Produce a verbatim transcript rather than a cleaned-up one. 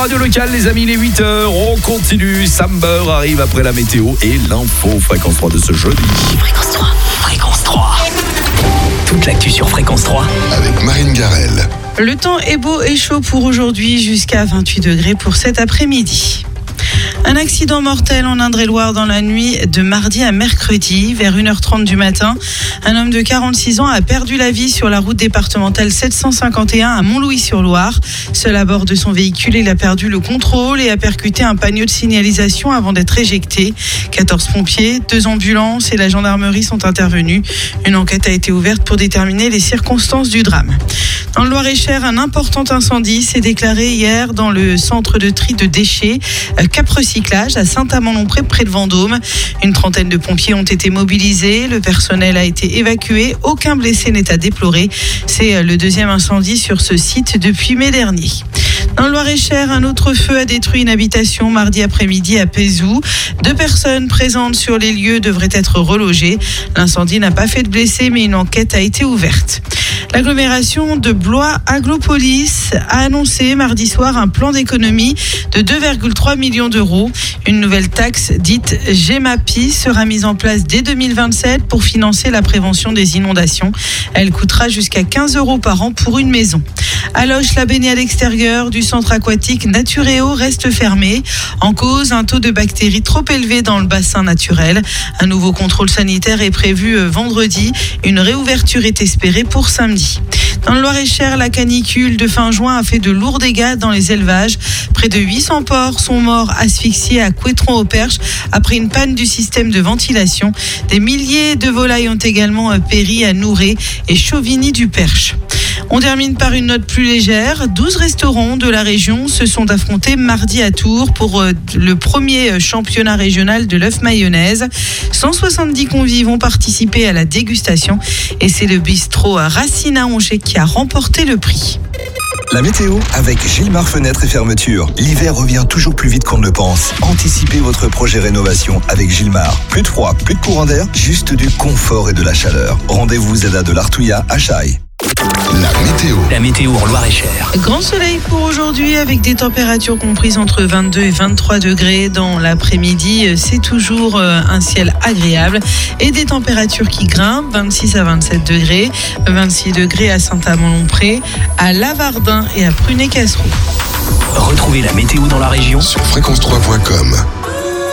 radio locale, les amis, les huit heures. On continue. Sam Burr arrive après la météo et l'info Fréquence trois de ce jeudi. Fréquence trois. Fréquence trois. Toute l'actu sur Fréquence trois. Avec Marine Garrel. Le temps est beau et chaud pour aujourd'hui, jusqu'à vingt-huit degrés pour cet après-midi. Un accident mortel en Indre-et-Loire dans la nuit de mardi à mercredi, vers une heure trente du matin. Un homme de quarante-six ans a perdu la vie sur la route départementale sept cent cinquante et un à Montlouis-sur-Loire. Seul à bord de son véhicule, il a perdu le contrôle et a percuté un panneau de signalisation avant d'être éjecté. quatorze pompiers, deux ambulances et la gendarmerie sont intervenus. Une enquête a été ouverte pour déterminer les circonstances du drame. Dans le Loir-et-Cher, un important incendie s'est déclaré hier dans le centre de tri de déchets Cap Recyclage à Saint-Amand-Lompré près de Vendôme. Une trentaine de pompiers ont été mobilisés. Le personnel a été évacué. Aucun blessé n'est à déplorer. C'est le deuxième incendie sur ce site depuis mai dernier. Dans le Loir-et-Cher, un autre feu a détruit une habitation mardi après-midi à Pézou. Deux personnes présentes sur les lieux devraient être relogées. L'incendie n'a pas fait de blessés, mais une enquête a été ouverte. L'agglomération de Blois-Aglopolis a annoncé mardi soir un plan d'économie de deux virgule trois millions d'euros. Une nouvelle taxe dite Gemapi sera mise en place dès deux mille vingt-sept pour financer la prévention des inondations. Elle coûtera jusqu'à quinze euros par an pour une maison. À Loches, la baignade extérieure du centre aquatique Naturéo reste fermée. En cause, un taux de bactéries trop élevé dans le bassin naturel. Un nouveau contrôle sanitaire est prévu vendredi. Une réouverture est espérée pour samedi. Dans le Loir-et-Cher, la canicule de fin juin a fait de lourds dégâts dans les élevages. Près de huit cents porcs sont morts asphyxiés à Couétron-au-Perche après une panne du système de ventilation. Des milliers de volailles ont également péri à Nouret et Chauvigny-du-Perche. On termine par une note plus légère. douze restaurants de la région se sont affrontés mardi à Tours pour le premier championnat régional de l'œuf mayonnaise. cent soixante-dix convives ont participé à la dégustation et c'est le bistrot Racine à Angers qui a remporté le prix. La météo avec Gilmar Fenêtres et Fermetures. L'hiver revient toujours plus vite qu'on ne le pense. Anticipez votre projet rénovation avec Gilmar. Plus de froid, plus de courant d'air, juste du confort et de la chaleur. Rendez-vous Zeda de l'Artouilla à Chaille. La météo. La météo en Loir-et-Cher. Grand soleil pour aujourd'hui avec des températures comprises entre vingt-deux et vingt-trois degrés dans l'après-midi. C'est toujours un ciel agréable et des températures qui grimpent, vingt-six à vingt-sept degrés, vingt-six degrés à Saint-Amand-Lompré, à Lavardin et à Prunay-Casseroux. Retrouvez la météo dans la région Sur fréquence trois point com.